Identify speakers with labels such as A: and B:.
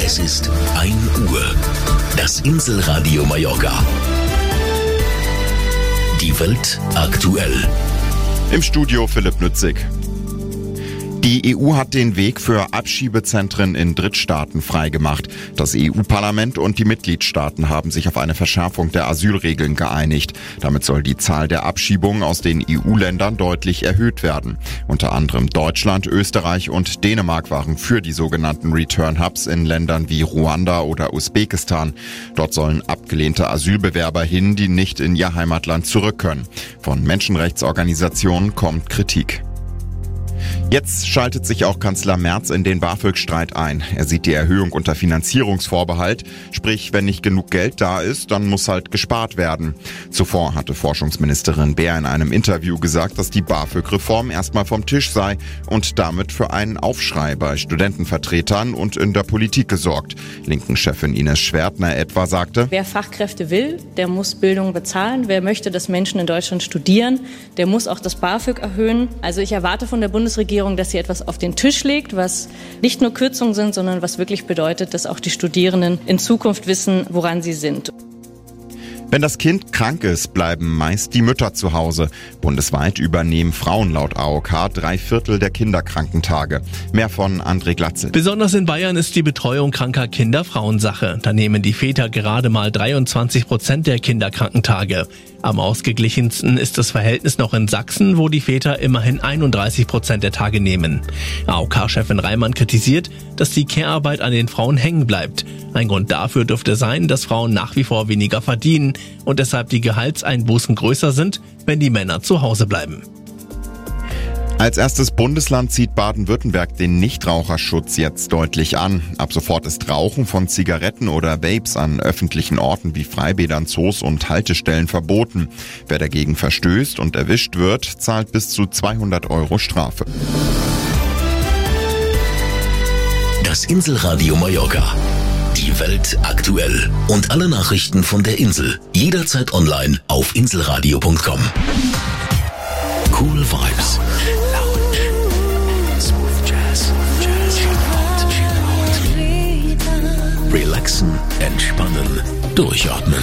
A: Es ist 1 Uhr. Das Inselradio Mallorca. Die Welt aktuell.
B: Im Studio Philipp Nützig. Die EU hat den Weg für Abschiebezentren in Drittstaaten freigemacht. Das EU-Parlament und die Mitgliedstaaten haben sich auf eine Verschärfung der Asylregeln geeinigt. Damit soll die Zahl der Abschiebungen aus den EU-Ländern deutlich erhöht werden. Unter anderem Deutschland, Österreich und Dänemark waren für die sogenannten Return-Hubs in Ländern wie Ruanda oder Usbekistan. Dort sollen abgelehnte Asylbewerber hin, die nicht in ihr Heimatland zurück können. Von Menschenrechtsorganisationen kommt Kritik. Jetzt schaltet sich auch Kanzler Merz in den BAföG-Streit ein. Er sieht die Erhöhung unter Finanzierungsvorbehalt. Sprich, wenn nicht genug Geld da ist, dann muss halt gespart werden. Zuvor hatte Forschungsministerin Beer in einem Interview gesagt, dass die BAföG-Reform erstmal vom Tisch sei und damit für einen Aufschrei bei Studentenvertretern und in der Politik gesorgt. Linken-Chefin Ines Schwertner etwa sagte:
C: Wer Fachkräfte will, der muss Bildung bezahlen. Wer möchte, dass Menschen in Deutschland studieren, der muss auch das BAföG erhöhen. Also ich erwarte von der Bundesregierung, dass sie etwas auf den Tisch legt, was nicht nur Kürzungen sind, sondern was wirklich bedeutet, dass auch die Studierenden in Zukunft wissen, woran sie sind.
B: Wenn das Kind krank ist, bleiben meist die Mütter zu Hause. Bundesweit übernehmen Frauen laut AOK 3/4 der Kinderkrankentage. Mehr von André Glatzel.
D: Besonders in Bayern ist die Betreuung kranker Kinder Frauensache. Da nehmen die Väter gerade mal 23% der Kinderkrankentage. Am ausgeglichensten ist das Verhältnis noch in Sachsen, wo die Väter immerhin 31% der Tage nehmen. AOK-Chefin Reimann kritisiert, dass die Care-Arbeit an den Frauen hängen bleibt. Ein Grund dafür dürfte sein, dass Frauen nach wie vor weniger verdienen und deshalb die Gehaltseinbußen größer sind, wenn die Männer zu Hause bleiben.
B: Als erstes Bundesland zieht Baden-Württemberg den Nichtraucherschutz jetzt deutlich an. Ab sofort ist Rauchen von Zigaretten oder Vapes an öffentlichen Orten wie Freibädern, Zoos und Haltestellen verboten. Wer dagegen verstößt und erwischt wird, zahlt bis zu 200 € Strafe.
A: Das Inselradio Mallorca. Die Welt aktuell. Und alle Nachrichten von der Insel. Jederzeit online auf inselradio.com. Cool Vibes. Smooth Jazz. Relaxen, entspannen, durchatmen.